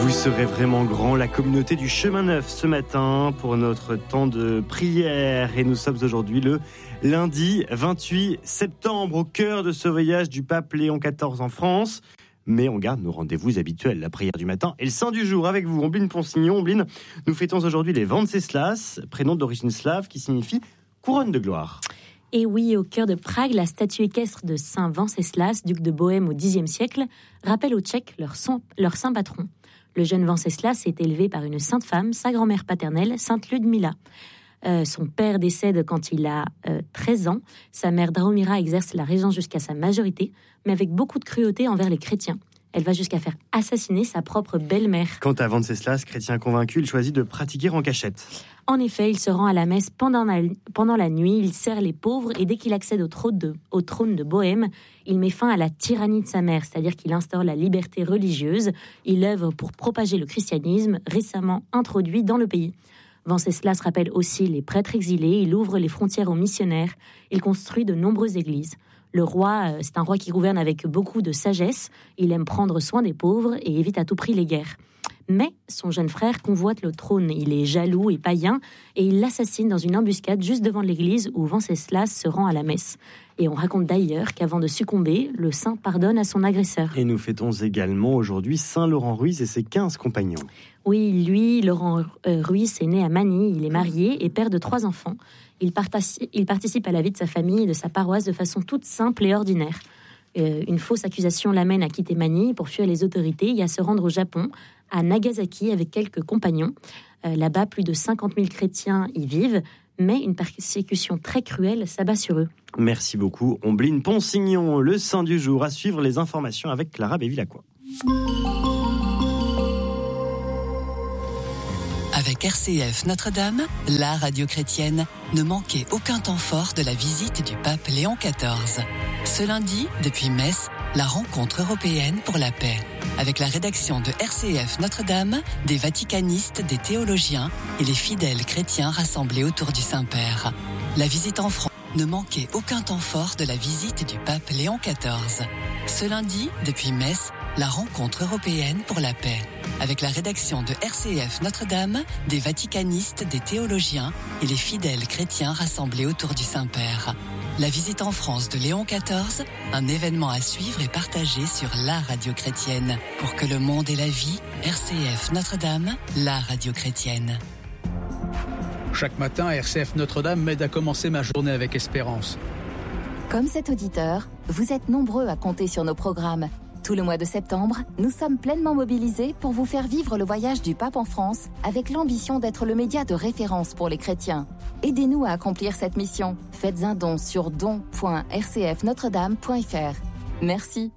Vous serez vraiment grand, la communauté du Chemin Neuf ce matin pour notre temps de prière. Et nous sommes aujourd'hui le lundi 28 septembre au cœur de ce voyage du pape Léon XIV en France. Mais on garde nos rendez-vous habituels, la prière du matin et le saint du jour avec vous, Ombline Ponsignon. Ombline, nous fêtons aujourd'hui les Venceslas, prénom d'origine slave qui signifie couronne de gloire. Et oui, au cœur de Prague, la statue équestre de Saint Venceslas, duc de Bohême au Xe siècle, rappelle aux Tchèques leur saint patron. Le jeune Venceslas est élevé par une sainte femme, sa grand-mère paternelle, sainte Ludmila. Son père décède quand il a 13 ans. Sa mère Drahomira exerce la régence jusqu'à sa majorité, mais avec beaucoup de cruauté envers les chrétiens. Elle va jusqu'à faire assassiner sa propre belle-mère. Quant à Venceslas, chrétien convaincu, il choisit de pratiquer en cachette. En effet, il se rend à la messe pendant la nuit, il sert les pauvres et dès qu'il accède au trône de Bohême, il met fin à la tyrannie de sa mère, c'est-à-dire qu'il instaure la liberté religieuse. Il œuvre pour propager le christianisme récemment introduit dans le pays. Venceslas rappelle aussi les prêtres exilés, il ouvre les frontières aux missionnaires, il construit de nombreuses églises. Le roi, c'est un roi qui gouverne avec beaucoup de sagesse, il aime prendre soin des pauvres et évite à tout prix les guerres. Mais son jeune frère convoite le trône, il est jaloux et païen et il l'assassine dans une embuscade juste devant l'église où Venceslas se rend à la messe. Et on raconte d'ailleurs qu'avant de succomber, le saint pardonne à son agresseur. Et nous fêtons également aujourd'hui Saint Laurent Ruiz et ses 15 compagnons. Oui, lui, Laurent Ruiz, est né à Manille, il est marié et père de 3 enfants. Il participe à la vie de sa famille et de sa paroisse de façon toute simple et ordinaire. Une fausse accusation l'amène à quitter Manille pour fuir les autorités et à se rendre au Japon, à Nagasaki avec quelques compagnons. Là-bas, plus de 50 000 chrétiens y vivent, mais une persécution très cruelle s'abat sur eux. Merci beaucoup, Ombline Ponsignon. Le saint du jour, à suivre les informations avec Clara Bévilacqua. Avec RCF Notre-Dame, la radio chrétienne, ne manquez aucun temps fort de la visite du pape Léon XIV. Ce lundi, depuis Metz, la rencontre européenne pour la paix. Avec la rédaction de RCF Notre-Dame, des vaticanistes, des théologiens et les fidèles chrétiens rassemblés autour du Saint-Père. La visite en France. Ne manquez aucun temps fort de la visite du pape Léon XIV. Ce lundi, depuis Metz, la rencontre européenne pour la paix. Avec la rédaction de RCF Notre-Dame, des vaticanistes, des théologiens et les fidèles chrétiens rassemblés autour du Saint-Père. La visite en France de Léon XIV, un événement à suivre et partager sur la radio chrétienne. Pour que le monde ait la vie, RCF Notre-Dame, la radio chrétienne. Chaque matin, RCF Notre-Dame m'aide à commencer ma journée avec espérance. Comme cet auditeur, vous êtes nombreux à compter sur nos programmes. Tout le mois de septembre, nous sommes pleinement mobilisés pour vous faire vivre le voyage du pape en France avec l'ambition d'être le média de référence pour les chrétiens. Aidez-nous à accomplir cette mission. Faites un don sur don.rcfnotredame.fr. Merci.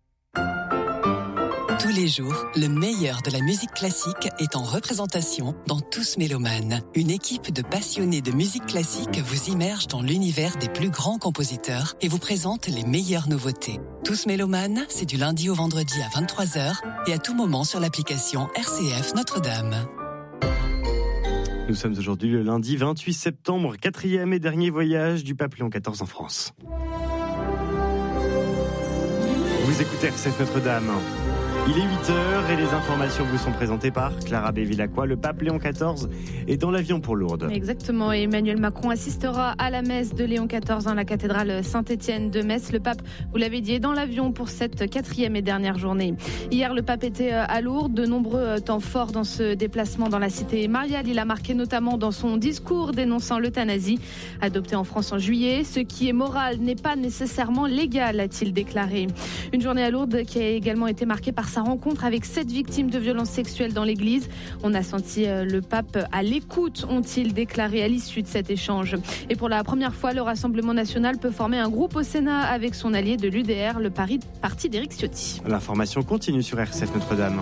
Tous les jours, le meilleur de la musique classique est en représentation dans Tous Mélomanes. Une équipe de passionnés de musique classique vous immerge dans l'univers des plus grands compositeurs et vous présente les meilleures nouveautés. Tous Mélomanes, c'est du lundi au vendredi à 23h et à tout moment sur l'application RCF Notre-Dame. Nous sommes aujourd'hui le lundi 28 septembre, 4e et dernier voyage du pape Léon XIV en France. Vous écoutez RCF Notre-Dame. Il est 8h et les informations vous sont présentées par Clara Bévilacqua. Le pape Léon XIV est dans l'avion pour Lourdes. Exactement, et Emmanuel Macron assistera à la messe de Léon XIV dans la cathédrale Saint-Étienne de Metz. Le pape, vous l'avez dit, est dans l'avion pour cette 4e et dernière journée. Hier, le pape était à Lourdes. De nombreux temps forts dans ce déplacement dans la cité mariale. Il a marqué notamment dans son discours dénonçant l'euthanasie, adoptée en France en juillet. Ce qui est moral n'est pas nécessairement légal, a-t-il déclaré. Une journée à Lourdes qui a également été marquée par sa rencontre avec 7 victimes de violences sexuelles dans l'église. On a senti le pape à l'écoute, ont-ils déclaré à l'issue de cet échange. Et pour la première fois, le Rassemblement national peut former un groupe au Sénat avec son allié de l'UDR, le parti d'Éric Ciotti. L'information continue sur RCF Notre-Dame.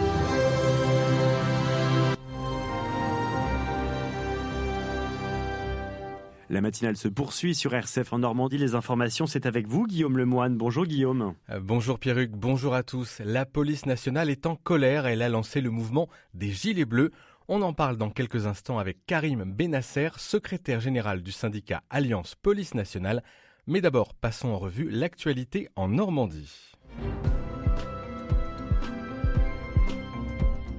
La matinale se poursuit sur RCF en Normandie. Les informations, c'est avec vous, Guillaume Lemoine. Bonjour Guillaume. Bonjour Pierruc, bonjour à tous. La police nationale est en colère. Elle a lancé le mouvement des Gilets Bleus. On en parle dans quelques instants avec Karim Benasser, secrétaire général du syndicat Alliance Police Nationale. Mais d'abord, passons en revue l'actualité en Normandie.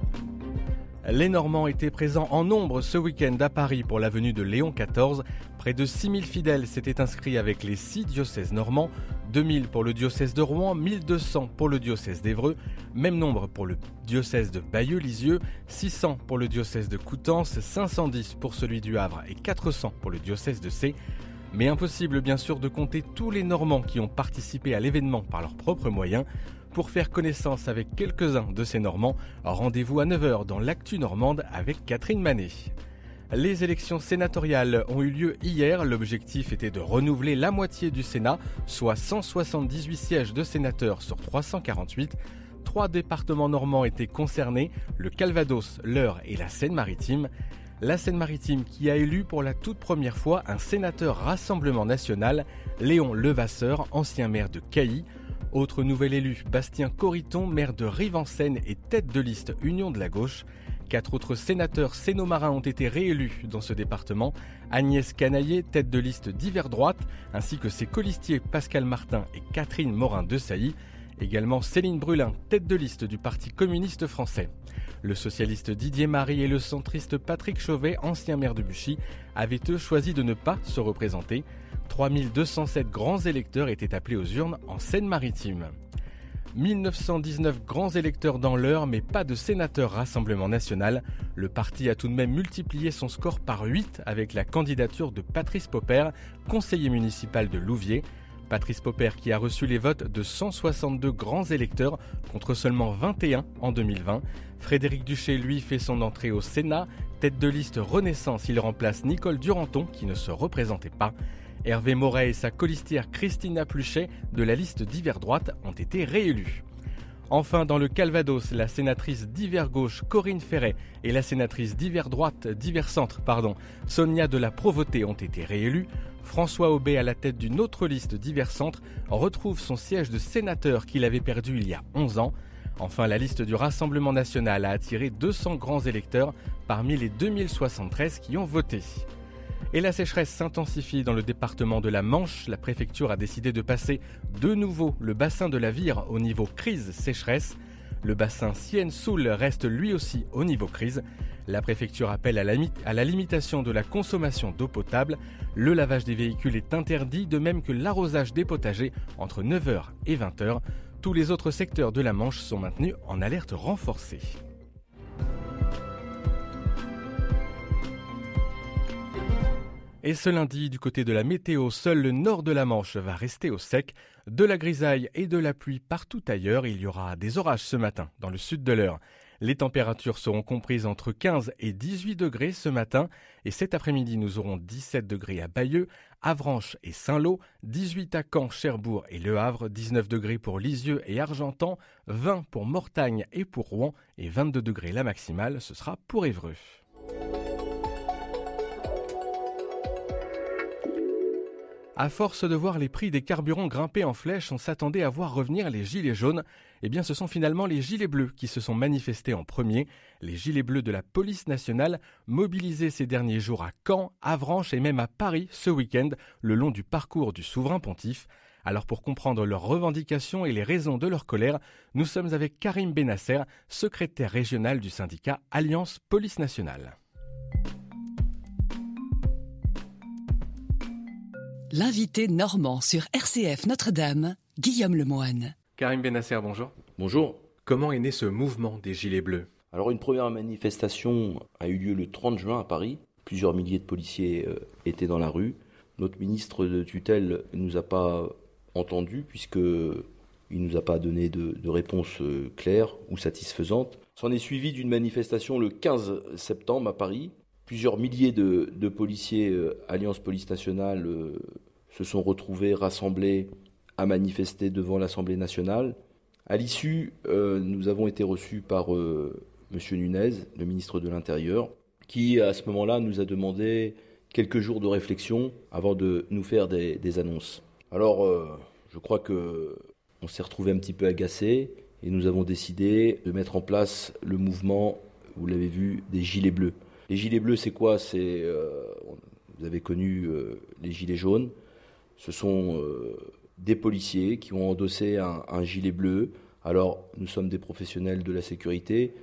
Les Normands étaient présents en nombre ce week-end à Paris pour la venue de Léon XIV. Près de 6000 fidèles s'étaient inscrits avec les 6 diocèses normands, 2000 pour le diocèse de Rouen, 1200 pour le diocèse d'Évreux, même nombre pour le diocèse de Bayeux-Lisieux, 600 pour le diocèse de Coutances, 510 pour celui du Havre et 400 pour le diocèse de Sées. Mais impossible bien sûr de compter tous les Normands qui ont participé à l'événement par leurs propres moyens. Pour faire connaissance avec quelques-uns de ces Normands, rendez-vous à 9h dans l'Actu Normande avec Catherine Manet. Les élections sénatoriales ont eu lieu hier. L'objectif était de renouveler la moitié du Sénat, soit 178 sièges de sénateurs sur 348. 3 départements normands étaient concernés, le Calvados, l'Eure et la Seine-Maritime. La Seine-Maritime qui a élu pour la toute première fois un sénateur Rassemblement National, Léon Levasseur, ancien maire de Cailly. Autre nouvel élu, Bastien Corriton, maire de Rive-en-Seine et tête de liste Union de la Gauche. 4 autres sénateurs sénomarins ont été réélus dans ce département. Agnès Canaillé, tête de liste d'Hiver Droite, ainsi que ses colistiers Pascal Martin et Catherine Morin-Desailly. Également Céline Brulin, tête de liste du Parti communiste français. Le socialiste Didier Marie et le centriste Patrick Chauvet, ancien maire de Buchy, avaient eux choisi de ne pas se représenter. 3207 grands électeurs étaient appelés aux urnes en Seine-Maritime. 1919 grands électeurs dans l'Eure, mais pas de sénateur Rassemblement National. Le parti a tout de même multiplié son score par 8 avec la candidature de Patrice Popper, conseiller municipal de Louviers. Patrice Popper qui a reçu les votes de 162 grands électeurs contre seulement 21 en 2020. Frédéric Duché, lui, fait son entrée au Sénat. Tête de liste Renaissance, il remplace Nicole Duranton qui ne se représentait pas. Hervé Moret et sa colistière Christina Pluchet de la liste d'Hiver Droite ont été réélus. Enfin, dans le Calvados, la sénatrice d'Hiver Gauche Corinne Ferret et la sénatrice d'Hiver Droite, d'Hiver Centre, Sonia de la Provoté ont été réélus. François Aubé, à la tête d'une autre liste d'Hiver Centre, retrouve son siège de sénateur qu'il avait perdu il y a 11 ans. Enfin, la liste du Rassemblement National a attiré 200 grands électeurs parmi les 2073 qui ont voté. Et la sécheresse s'intensifie dans le département de la Manche. La préfecture a décidé de passer de nouveau le bassin de la Vire au niveau crise sécheresse. Le bassin Sienne-Soule reste lui aussi au niveau crise. La préfecture appelle à la limitation de la consommation d'eau potable. Le lavage des véhicules est interdit, de même que l'arrosage des potagers entre 9h et 20h. Tous les autres secteurs de la Manche sont maintenus en alerte renforcée. Et ce lundi, du côté de la météo, seul le nord de la Manche va rester au sec. De la grisaille et de la pluie partout ailleurs. Il y aura des orages ce matin dans le sud de l'Eure. Les températures seront comprises entre 15 et 18 degrés ce matin. Et cet après-midi, nous aurons 17 degrés à Bayeux, Avranches et Saint-Lô, 18 à Caen, Cherbourg et Le Havre, 19 degrés pour Lisieux et Argentan, 20 pour Mortagne et pour Rouen et 22 degrés la maximale, ce sera pour Évreux. À force de voir les prix des carburants grimper en flèche, on s'attendait à voir revenir les gilets jaunes. Eh bien, ce sont finalement les gilets bleus qui se sont manifestés en premier. Les gilets bleus de la police nationale, mobilisés ces derniers jours à Caen, Avranches et même à Paris ce week-end, le long du parcours du souverain pontife. Alors pour comprendre leurs revendications et les raisons de leur colère, nous sommes avec Karim Benasser, secrétaire régional du syndicat Alliance Police Nationale. L'invité normand sur RCF Notre-Dame, Guillaume Lemoine. Karim Benasser, bonjour. Bonjour. Comment est né ce mouvement des Gilets Bleus ? Alors une première manifestation a eu lieu le 30 juin à Paris. Plusieurs milliers de policiers étaient dans la rue. Notre ministre de tutelle ne nous a pas entendus puisqu'il ne nous a pas donné de réponse claire ou satisfaisante. S'en est suivi d'une manifestation le 15 septembre à Paris. Plusieurs milliers de policiers Alliance Police Nationale se sont retrouvés rassemblés à manifester devant l'Assemblée nationale. À l'issue, nous avons été reçus par M. Nunez, le ministre de l'Intérieur, qui à ce moment-là nous a demandé quelques jours de réflexion avant de nous faire des annonces. Alors, je crois qu'on s'est retrouvés un petit peu agacés et nous avons décidé de mettre en place le mouvement, vous l'avez vu, des Gilets Bleus. Les Gilets Bleus, c'est quoi ? Vous avez connu les Gilets jaunes. Ce sont des policiers qui ont endossé un gilet bleu. Alors, nous sommes des professionnels de la sécurité.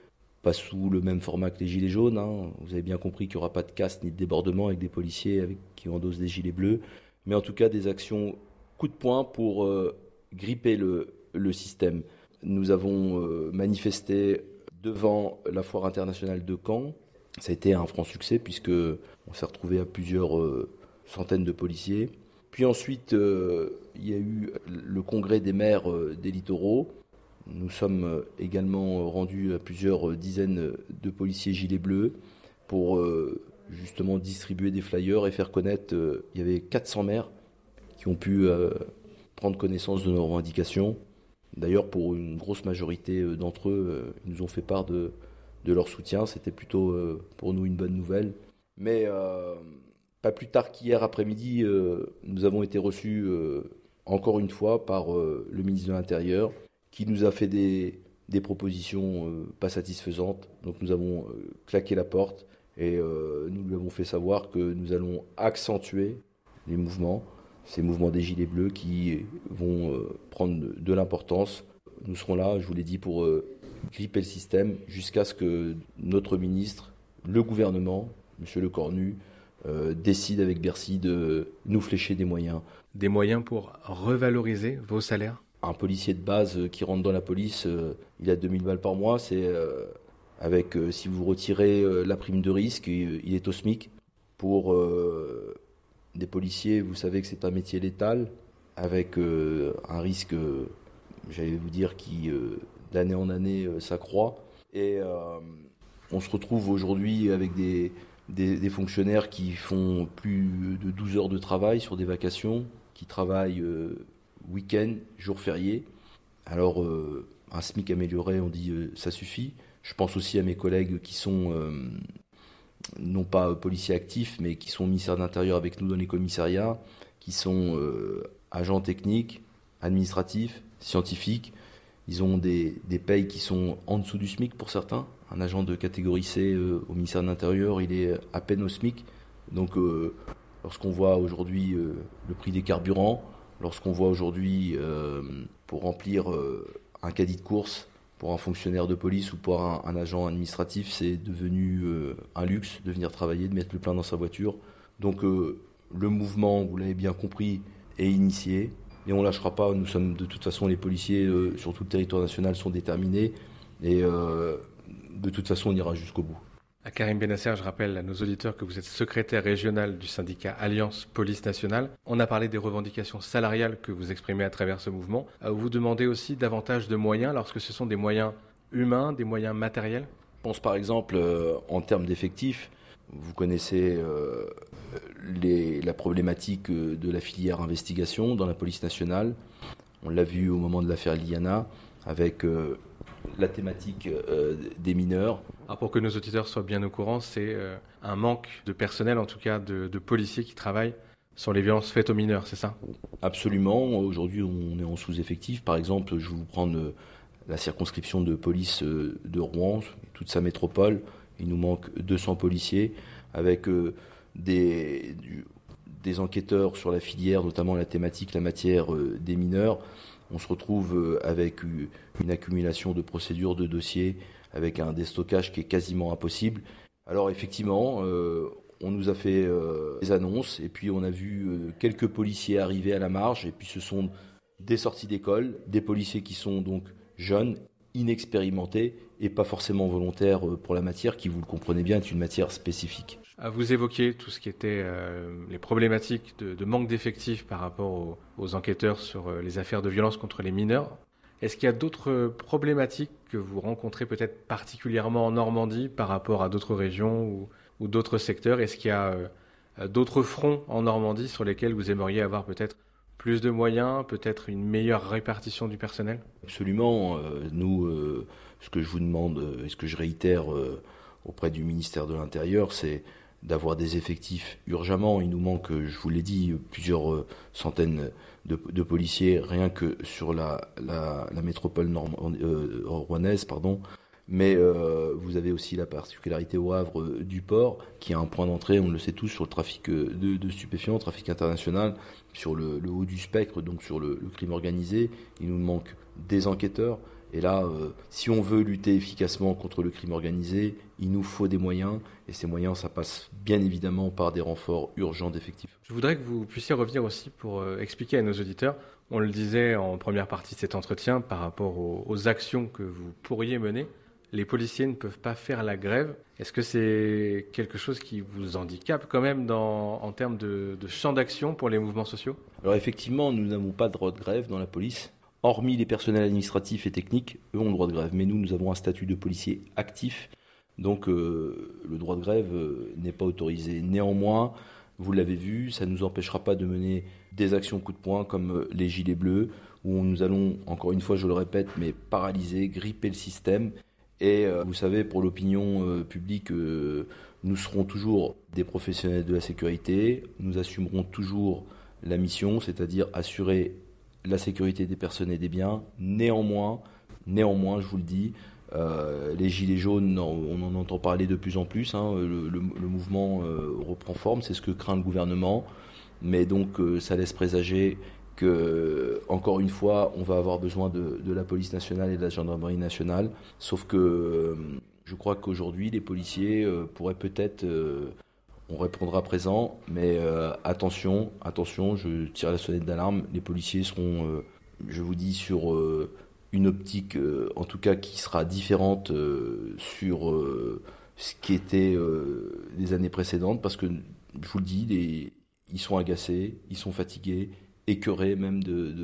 pas sous le même format que les gilets jaunes. Vous avez bien compris qu'il n'y aura pas de casse ni de débordement avec des policiers qui endossent des gilets bleus. Mais en tout cas, des actions coup de poing pour gripper le système. Nous avons manifesté devant la foire internationale de Caen. Ça a été un franc succès puisqu'on s'est retrouvé à plusieurs centaines de policiers. Puis ensuite, il y a eu le congrès des maires des littoraux. Nous sommes également rendus à plusieurs dizaines de policiers gilets bleus pour justement distribuer des flyers et faire connaître. Il y avait 400 maires qui ont pu prendre connaissance de nos revendications. D'ailleurs, pour une grosse majorité d'entre eux, ils nous ont fait part de leur soutien. C'était plutôt pour nous une bonne nouvelle. Mais pas plus tard qu'hier après-midi, nous avons été reçus encore une fois par le ministre de l'Intérieur qui nous a fait des propositions pas satisfaisantes. Donc nous avons claqué la porte et nous lui avons fait savoir que nous allons accentuer les mouvements, ces mouvements des Gilets bleus qui vont prendre de l'importance. Nous serons là, je vous l'ai dit, pour gripper le système jusqu'à ce que notre ministre, le gouvernement, M. Lecornu, décide avec Bercy de nous flécher des moyens. Des moyens pour revaloriser vos salaires ? Un policier de base qui rentre dans la police, il a 2000 balles par mois. C'est avec, si vous retirez la prime de risque, il est au SMIC. Pour des policiers, vous savez que c'est un métier létal, avec un risque, j'allais vous dire, qui d'année en année s'accroît. Et on se retrouve aujourd'hui avec des fonctionnaires qui font plus de 12 heures de travail sur des vacations, qui travaillent week-end, jours fériés. Alors, un SMIC amélioré, on dit ça suffit. Je pense aussi à mes collègues qui sont non pas policiers actifs, mais qui sont au ministère de l'Intérieur avec nous dans les commissariats, qui sont agents techniques, administratifs, scientifiques. Ils ont des payes qui sont en dessous du SMIC pour certains. Un agent de catégorie C au ministère de l'Intérieur, il est à peine au SMIC. Donc, lorsqu'on voit aujourd'hui le prix des carburants, lorsqu'on voit aujourd'hui, pour remplir un caddie de course pour un fonctionnaire de police ou pour un agent administratif, c'est devenu un luxe de venir travailler, de mettre le plein dans sa voiture. Donc le mouvement, vous l'avez bien compris, est initié et on ne lâchera pas. Nous sommes de toute façon, les policiers sur tout le territoire national sont déterminés et de toute façon on ira jusqu'au bout. Karim Benasser, je rappelle à nos auditeurs que vous êtes secrétaire régional du syndicat Alliance Police Nationale. On a parlé des revendications salariales que vous exprimez à travers ce mouvement. Vous demandez aussi davantage de moyens lorsque ce sont des moyens humains, des moyens matériels ? Je pense par exemple en termes d'effectifs. Vous connaissez la problématique de la filière investigation dans la police nationale. On l'a vu au moment de l'affaire Liliana avec la thématique des mineurs. Alors pour que nos auditeurs soient bien au courant, c'est un manque de personnel, en tout cas de policiers qui travaillent sur les violences faites aux mineurs, c'est ça ? Absolument. Aujourd'hui, on est en sous-effectif. Par exemple, je vais vous prendre la circonscription de police de Rouen, toute sa métropole. Il nous manque 200 policiers avec des enquêteurs sur la filière, notamment la thématique, la matière des mineurs. On se retrouve avec une accumulation de procédures, de dossiers, avec un déstockage qui est quasiment impossible. Alors effectivement, on nous a fait des annonces et puis on a vu quelques policiers arriver à la marge et puis ce sont des sorties d'école, des policiers qui sont donc jeunes, inexpérimentés et pas forcément volontaires pour la matière qui, vous le comprenez bien, est une matière spécifique. Vous évoquiez tout ce qui était les problématiques de manque d'effectifs par rapport aux enquêteurs sur les affaires de violence contre les mineurs. Est-ce qu'il y a d'autres problématiques que vous rencontrez peut-être particulièrement en Normandie par rapport à d'autres régions ou d'autres secteurs ? Est-ce qu'il y a d'autres fronts en Normandie sur lesquels vous aimeriez avoir peut-être plus de moyens, peut-être une meilleure répartition du personnel ? Absolument. Nous, ce que je vous demande et ce que je réitère auprès du ministère de l'Intérieur, c'est d'avoir des effectifs urgemment. Il nous manque, je vous l'ai dit, plusieurs centaines de policiers, rien que sur la métropole rouennaise, pardon. Mais vous avez aussi la particularité au Havre du port, qui est un point d'entrée, on le sait tous, sur le trafic de stupéfiants, trafic international, sur le haut du spectre, donc sur le crime organisé. Il nous manque des enquêteurs Et là, si on veut lutter efficacement contre le crime organisé, il nous faut des moyens. Et ces moyens, ça passe bien évidemment par des renforts urgents d'effectifs. Je voudrais que vous puissiez revenir aussi pour expliquer à nos auditeurs, on le disait en première partie de cet entretien, par rapport aux actions que vous pourriez mener, les policiers ne peuvent pas faire la grève. Est-ce que c'est quelque chose qui vous handicape quand même en termes de champ d'action pour les mouvements sociaux ? Alors effectivement, nous n'avons pas de droit de grève dans la police. Hormis les personnels administratifs et techniques, eux ont le droit de grève. Mais nous avons un statut de policier actif. Donc le droit de grève n'est pas autorisé. Néanmoins, vous l'avez vu, ça ne nous empêchera pas de mener des actions coup de poing comme les Gilets bleus, où nous allons, encore une fois je le répète, mais paralyser, gripper le système. Et vous savez, pour l'opinion publique, nous serons toujours des professionnels de la sécurité. Nous assumerons toujours la mission, c'est-à-dire assurer la sécurité des personnes et des biens. Néanmoins, je vous le dis, les gilets jaunes, on en entend parler de plus en plus. Le mouvement reprend forme, c'est ce que craint le gouvernement. Mais donc, ça laisse présager que, encore une fois, on va avoir besoin de la police nationale et de la gendarmerie nationale. Sauf que je crois qu'aujourd'hui, les policiers pourraient peut-être... on répondra présent, mais attention, je tire la sonnette d'alarme. Les policiers seront, je vous dis, sur une optique, en tout cas, qui sera différente sur ce qui était les années précédentes, parce que, je vous le dis, ils sont agacés, ils sont fatigués, écœurés même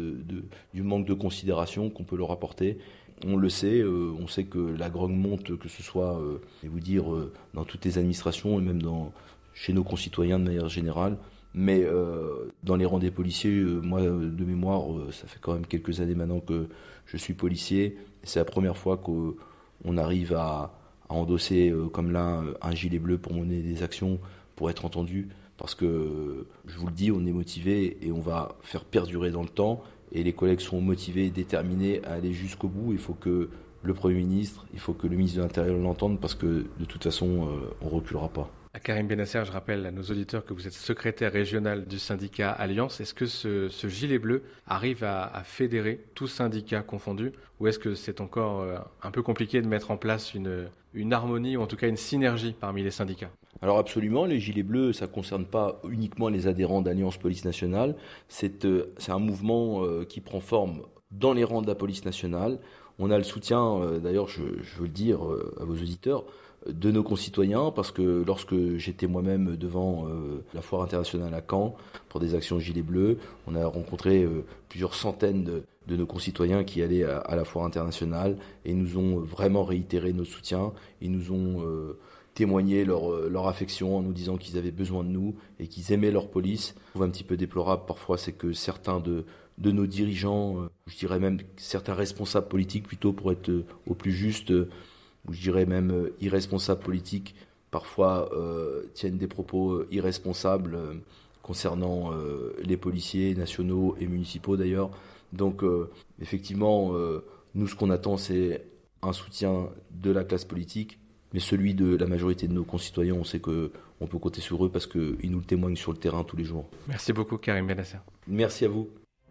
du manque de considération qu'on peut leur apporter. On le sait, on sait que la grogne monte, que ce soit, je vais vous dire, dans toutes les administrations et même chez nos concitoyens de manière générale. Mais dans les rangs des policiers, moi, de mémoire, ça fait quand même quelques années maintenant que je suis policier. C'est la première fois qu'on arrive à endosser, comme là, un gilet bleu pour mener des actions, pour être entendu. Parce que, je vous le dis, on est motivé et on va faire perdurer dans le temps. Et les collègues sont motivés et déterminés à aller jusqu'au bout. Il faut que le Premier ministre, il faut que le ministre de l'Intérieur l'entende, parce que de toute façon, on ne reculera pas. Karim Benasser, je rappelle à nos auditeurs que vous êtes secrétaire régional du syndicat Alliance. Est-ce que ce gilet bleu arrive à fédérer tous syndicats confondus, ou est-ce que c'est encore un peu compliqué de mettre en place une harmonie, ou en tout cas une synergie parmi les syndicats ? Alors absolument, les gilets bleus, ça ne concerne pas uniquement les adhérents d'Alliance Police Nationale. C'est un mouvement qui prend forme dans les rangs de la police nationale. On a le soutien, d'ailleurs je veux le dire à vos auditeurs, de nos concitoyens, parce que lorsque j'étais moi-même devant la foire internationale à Caen pour des actions gilets bleus, on a rencontré plusieurs centaines de nos concitoyens qui allaient à la foire internationale et nous ont vraiment réitéré notre soutien. Ils nous ont témoigné leur affection en nous disant qu'ils avaient besoin de nous et qu'ils aimaient leur police. Ce qui est un petit peu déplorable parfois, c'est que certains de nos dirigeants, je dirais même certains responsables politiques plutôt pour être au plus juste, ou je dirais même irresponsables politiques, parfois tiennent des propos irresponsables concernant les policiers nationaux et municipaux d'ailleurs. Donc effectivement, nous ce qu'on attend, c'est un soutien de la classe politique, mais celui de la majorité de nos concitoyens, on sait qu'on peut compter sur eux parce qu'ils nous le témoignent sur le terrain tous les jours. Merci beaucoup Karim Benasser. Merci à vous.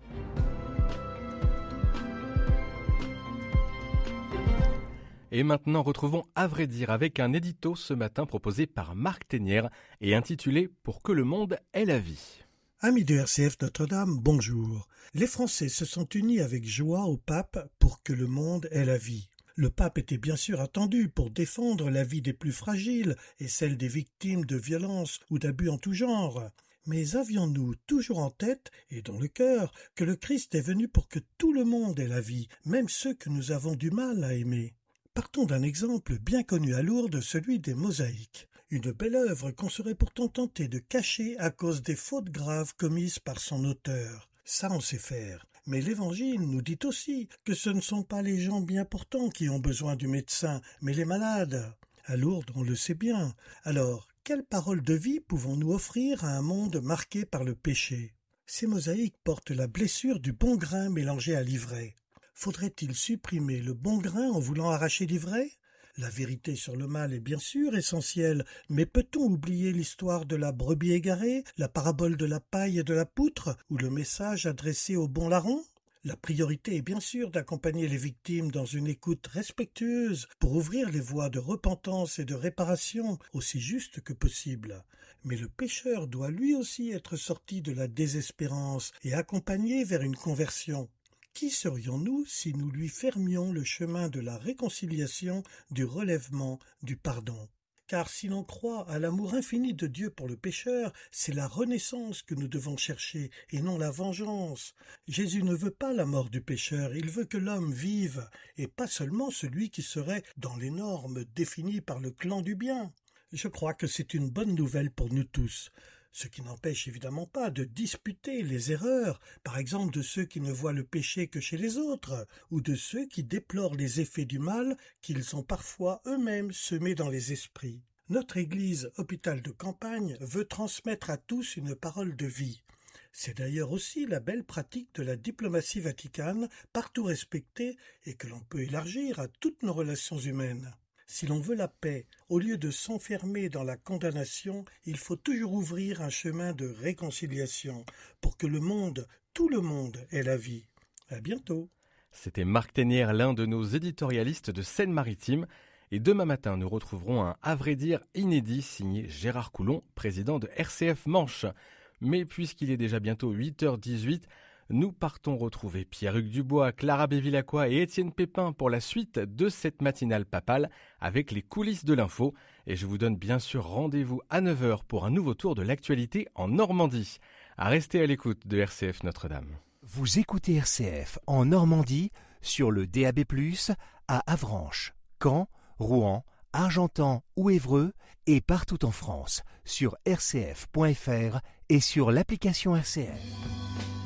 Et maintenant, retrouvons À vrai dire avec un édito ce matin proposé par Marc Ténière et intitulé « Pour que le monde ait la vie ». Amis de RCF Notre-Dame, bonjour. Les Français se sont unis avec joie au pape pour que le monde ait la vie. Le pape était bien sûr attendu pour défendre la vie des plus fragiles et celle des victimes de violences ou d'abus en tout genre. Mais avions-nous toujours en tête et dans le cœur que le Christ est venu pour que tout le monde ait la vie, même ceux que nous avons du mal à aimer? Partons d'un exemple bien connu à Lourdes, celui des mosaïques. Une belle œuvre qu'on serait pourtant tenté de cacher à cause des fautes graves commises par son auteur. Ça on sait faire. Mais l'Évangile nous dit aussi que ce ne sont pas les gens bien portants qui ont besoin du médecin, mais les malades. À Lourdes, on le sait bien. Alors, quelle parole de vie pouvons-nous offrir à un monde marqué par le péché? Ces mosaïques portent la blessure du bon grain mélangé à l'ivraie. Faudrait-il supprimer le bon grain en voulant arracher l'ivraie? La vérité sur le mal est bien sûr essentielle, mais peut-on oublier l'histoire de la brebis égarée, la parabole de la paille et de la poutre, ou le message adressé au bon larron? La priorité est bien sûr d'accompagner les victimes dans une écoute respectueuse pour ouvrir les voies de repentance et de réparation aussi justes que possible. Mais le pécheur doit lui aussi être sorti de la désespérance et accompagné vers une conversion. Qui serions-nous si nous lui fermions le chemin de la réconciliation, du relèvement, du pardon ? Car si l'on croit à l'amour infini de Dieu pour le pécheur, c'est la renaissance que nous devons chercher et non la vengeance. Jésus ne veut pas la mort du pécheur, il veut que l'homme vive, et pas seulement celui qui serait dans les normes définies par le clan du bien. Je crois que c'est une bonne nouvelle pour nous tous. Ce qui n'empêche évidemment pas de disputer les erreurs, par exemple de ceux qui ne voient le péché que chez les autres, ou de ceux qui déplorent les effets du mal qu'ils ont parfois eux-mêmes semés dans les esprits. Notre Église, hôpital de campagne, veut transmettre à tous une parole de vie. C'est d'ailleurs aussi la belle pratique de la diplomatie vaticane, partout respectée et que l'on peut élargir à toutes nos relations humaines. Si l'on veut la paix, au lieu de s'enfermer dans la condamnation, il faut toujours ouvrir un chemin de réconciliation pour que le monde, tout le monde, ait la vie. À bientôt. C'était Marc Ténière, l'un de nos éditorialistes de Seine-Maritime. Et demain matin, nous retrouverons un à vrai dire inédit signé Gérard Coulon, président de RCF Manche. Mais puisqu'il est déjà bientôt 8h18, nous partons retrouver Pierre-Hugues Dubois, Clara Bévilacqua et Étienne Pépin pour la suite de cette matinale papale avec les coulisses de l'info. Et je vous donne bien sûr rendez-vous à 9h pour un nouveau tour de l'actualité en Normandie. À rester à l'écoute de RCF Notre-Dame. Vous écoutez RCF en Normandie sur le DAB+, à Avranches, Caen, Rouen, Argentan ou Évreux et partout en France sur rcf.fr et sur l'application RCF.